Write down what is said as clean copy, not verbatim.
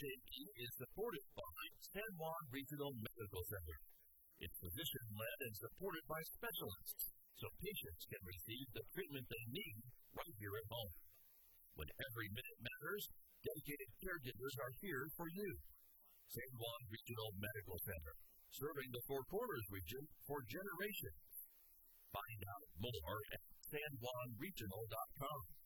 SHAP is supported by San Juan Regional Medical Center. It's physician-led and supported by specialists, so patients can receive the treatment they need right here at home. When every minute matters, dedicated caregivers are here for you. San Juan Regional Medical Center, serving the Four Corners region for generations. Find out more at sanjuanregional.com.